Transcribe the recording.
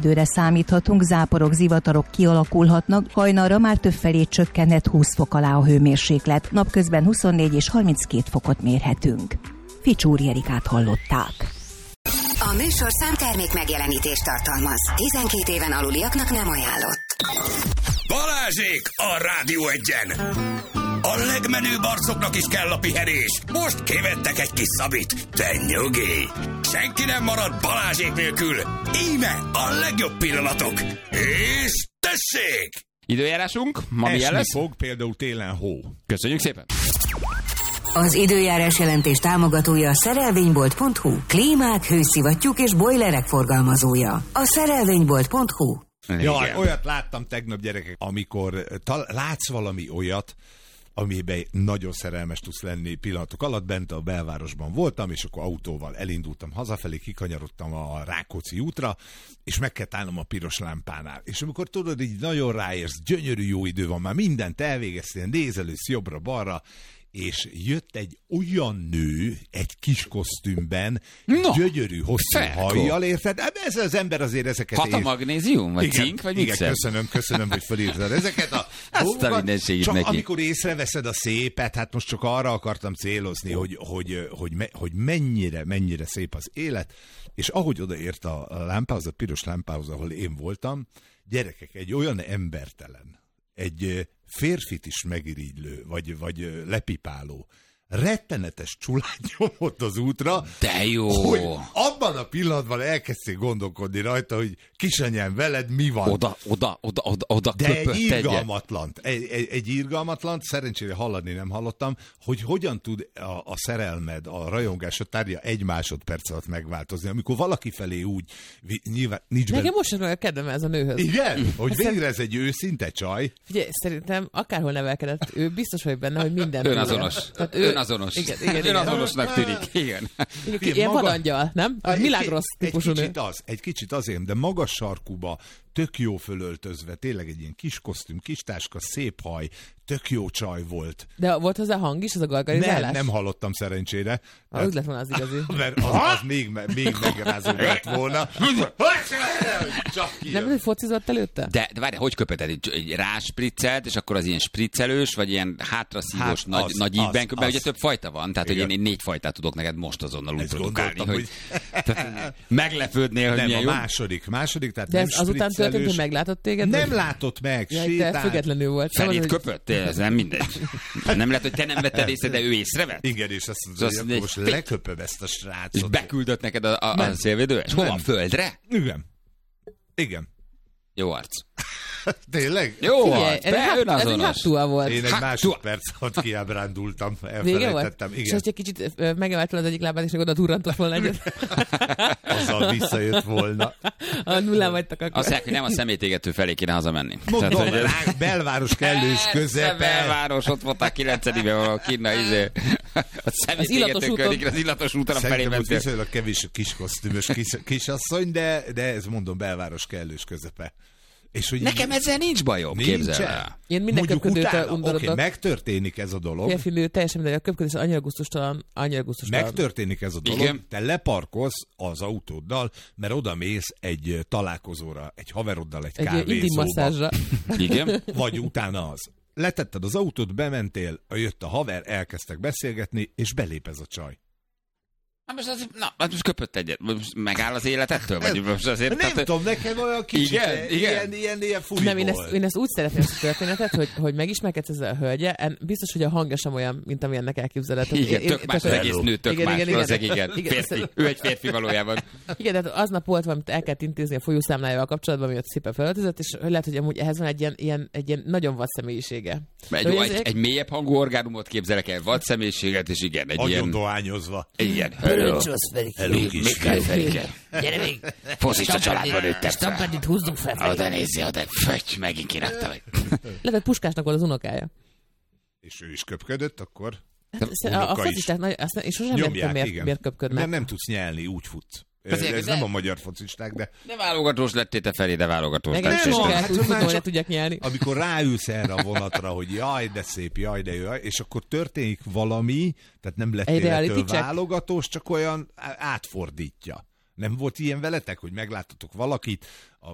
Időre számíthatunk, záporok, zivatarok kialakulhatnak, hajnalra már többfelé csökkenhet 20 fok alá a hőmérséklet, napközben 24 és 32 fokot mérhetünk. Ficsúri Erikát hallották. A műsorszám termék megjelenítést tartalmaz. 12 éven aluliaknak nem ajánlott. Balázsék a Rádió Egyen! A legmenőbb arcoknak is kell a pihenés. Most kivettek egy kis szabit. Te nyugi! Senki nem marad Balázsék nélkül. Íme a legjobb pillanatok. És tessék! Időjárásunk, ma milyen lesz? Fog, például télen hó. Köszönjük szépen! Az időjárás jelentés támogatója a szerelvénybolt.hu. Klímák, hőszivattyúk és bojlerek forgalmazója. A szerelvénybolt.hu. Jaj, olyat láttam tegnap, gyerekek, amikor látsz valami olyat, amiben nagyon szerelmes tudsz lenni pillanatok alatt. Bent a belvárosban voltam, és akkor autóval elindultam hazafelé, kikanyarodtam a Rákóczi útra, és meg kell állnom a piros lámpánál. És amikor tudod, így nagyon ráérsz, gyönyörű jó idő van, már mindent elvégeztél, nézelősz jobbra-balra, és jött egy olyan nő, egy kis kosztümben, gyönyörű, hosszú hajjal, érted? Ez az ember azért ezeket... Katamagnézium? Vagy cink? Vagy igen, köszönöm, hogy felírtad ezeket a dolgokat. Csak neki. Amikor észreveszed a szépet, hát most csak arra akartam célozni, hogy mennyire szép az élet, és ahogy odaért a lámpához, a piros lámpához, ahol én voltam, gyerekek, egy olyan embertelen, egy férfit is megirigylő, vagy lepipáló, rettenetes csulány nyomott az útra, de jó. Hogy abban a pillanatban elkezdték gondolkodni rajta, hogy kisanyám, veled mi van? Oda de egy irgalmatlant, szerencsére hallani nem hallottam, hogy hogyan tud a szerelmed, a rajongás, a tárgya egy másodperc alatt megváltozni, amikor valaki felé úgy, nyilván nincs benne... Nekem most sem olyan kedvem ez a nőhöz. Igen? Hogy végre ez egy őszinte csaj. Figyelj, szerintem akárhol nevelkedett, ő biztos vagy benne, hogy minden... Önazonos. Önazonos. Igen. Önazonosnak tűnik. Igen. Ilyen vadangyal, nem? A Milagros típusú nő. Egy kicsit azért, de magas sarkuba, tök jó fölöltözve, tényleg egy ilyen kis kosztüm, kis táska, szép haj, tök jó csaj volt. De volt hozzá hang is, az a gargarizálás? Nem hallottam szerencsére. Úgy lett volna az igazi. Mert az még megrázó lett volna. Nem, hogy focizott előtte? De várj, hogy köpöted? Egy ráspriccelt, és akkor az ilyen spriccelős, vagy ilyen hátraszívós, nagy ívben köpöd, ugye több fajta van, tehát hogy én 4 fajtát tudok neked most azonnal úgy produkálni, hogy meglepődnél, hogy milyen jó. Nem, a második, tehát de ez azután történt, hogy meglátott téged? Nem látott meg, sétált. Függetlenül volt. Felét köpött? Ez nem mindegy. Nem lehet, hogy te nem vetted észre, de ő észrevett? Igen, és azt mondja, hogy most leköpöm ezt a srácot. És beküldött neked a szélvédő? És hova? Földre? Igen. Jó arc. Tényleg? Jó arc, ez egy hátúa volt. Én egy másodperc alatt kiábrándultam, elfelejtettem. Igen. És hogy egy kicsit megemelted az egyik lábát, és még oda durrantott volna egyet. Azzal visszajött volna. A nullán vagytak akkor. Azt mondják, hogy nem a szemétégető felé kéne hazamenni. Mondom, belváros kellős közepe. Belváros, ott voltál 9-ben valahol kinn a szemétégető környékre, az illatos úton a felé mentél. Szerintem viszonylag kevés a kis kosztümös kisasszony, de ez mondom belváros kellős közepe. És hogy nekem ezzel nincs bajom, képzel el. Én minden köpködőtől undorodok. Oké, megtörténik ez a dolog. Férfi nő, teljesen mindegy, a köpködés annyira gusztustalan. Megtörténik ez a dolog. Igen. Te leparkolsz az autóddal, mert odamész egy találkozóra, egy haveroddal, egy kávézóba. Igen. Vagy utána az. Letetted az autót, bementél, jött a haver, elkezdtek beszélgetni, és belép ez a csaj. Most köpött egyet. Most megáll az életettől? Vagy most azért, nem tudom, nekem olyan kicsit ilyen furi nem, én ezt úgy szeretném ezt a történetet, hogy megismerkedsz ezzel a hölgye, biztos, hogy a hangja sem olyan, mint amilyennek elképzeled. Igen, tök más, egész nő, tök más. Igen. Férfi. Ő egy férfi valójában. Igen, tehát aznap volt valamit el kellett intézni a folyószámlájával kapcsolatban, ami ott szépen felöltözött, és lehet, hogy amúgy ehhez van egy ilyen nagyon vad személyisége. Egy mélyebb hangú orgánumot képzelek el, vad személyiséget, és igen, egy ilyen... Agyon dohányozva. Igen. Hello, Ferike. Gyere még. Foszista családban nőttem fel. Stampadit húzzunk fel. Oda nézzél, oda. Föty, megint kirakta meg. Lehet, Puskásnak volt az unokája. És ő is köpködött, akkor? A focisták, én sosem értem, miért köpködnek. Nem tudsz nyelni, úgy futsz. Ez nem a magyar focisták, de... De válogatós lettél te felé, de válogatós. Nem tudják nyelni. Amikor ráülsz erre a vonatra, hogy jaj, de szép, jaj, de jó, és akkor történik valami, tehát nem lettél ettől válogatós, csak olyan átfordítja. Nem volt ilyen veletek, hogy megláttatok valakit,